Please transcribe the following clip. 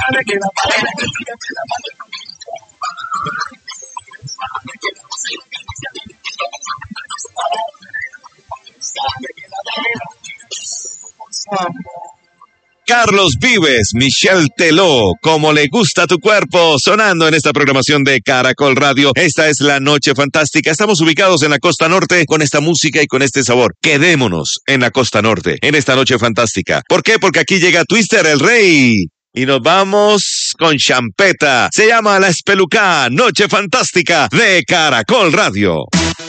Carlos Vives, Michelle Teló, Como le gusta tu cuerpo, sonando en esta programación de Caracol Radio. Esta es la Noche Fantástica. Estamos ubicados en la Costa Norte con esta música y con este sabor. Quedémonos en la Costa Norte, en esta Noche Fantástica. ¿Por qué? Porque aquí llega Twister el Rey. Y nos vamos con champeta. Se llama La Espelucá, Noche Fantástica de Caracol Radio.